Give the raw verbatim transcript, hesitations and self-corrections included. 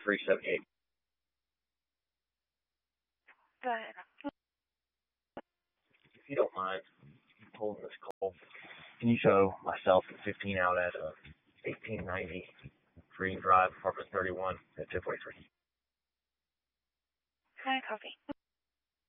three seventy-eight. Go ahead. If you don't mind holding this call, can you show myself and fifteen out at uh, eighteen ninety Green Drive, apartment thirty-one at two forty-three? Can I copy?